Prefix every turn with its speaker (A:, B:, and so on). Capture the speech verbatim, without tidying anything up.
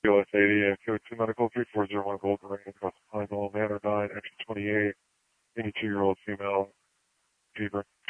A: B L S eighty and Q two Medical three four zero one Golden Ring across Pineville Manor nine, entry twenty-eight, eighty-two-year-old female, fever.